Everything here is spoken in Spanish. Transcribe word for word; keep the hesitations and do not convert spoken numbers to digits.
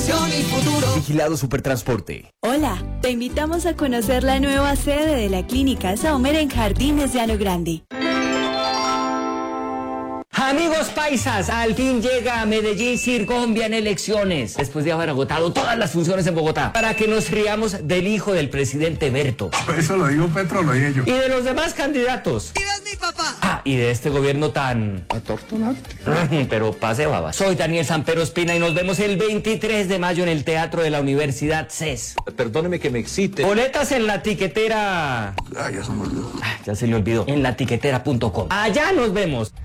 innovación y futuro. Vigilado Supertransporte. Hola, te invitamos a conocer la nueva sede de la Clínica Saumer en Jardines Llano Grande. Amigos paisas, al fin llega a Medellín Circombia en elecciones, después de haber agotado todas las funciones en Bogotá, para que nos riamos del hijo del presidente Berto. Eso lo digo Petro, lo dije yo. Y de los demás candidatos. ¡Viva mi papá! Ah, y de este gobierno tan... atortonante. Pero pase babas. Soy Daniel Sampero Espina y nos vemos el veintitrés de mayo en el Teatro de la Universidad C E S. Perdóneme que me excite. Boletas en la tiquetera... Ah, ya se me olvidó. Ah, ya se le olvidó. En la tiquetera punto com. Allá nos vemos.